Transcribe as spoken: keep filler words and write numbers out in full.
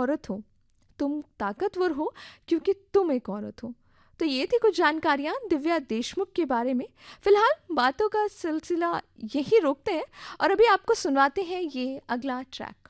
औरत हो, तुम ताकतवर हो क्योंकि तुम एक औरत हो। तो ये थी कुछ जानकारियाँ दिव्या देशमुख के बारे में। फिलहाल बातों का सिलसिला यही रोकते हैं और अभी आपको सुनवाते हैं ये अगला ट्रैक।